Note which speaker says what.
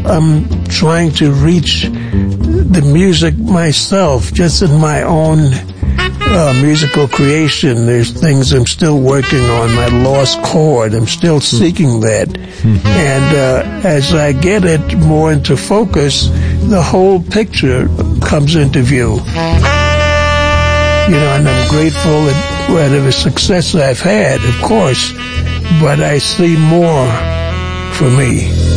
Speaker 1: I'm trying to reach the music myself, just in my own musical creation. There's things I'm still working on, my lost chord. I'm still seeking that. And as I get it more into focus, the whole picture comes into view. You know, and I'm grateful at whatever success I've had, of course, but I see more for me.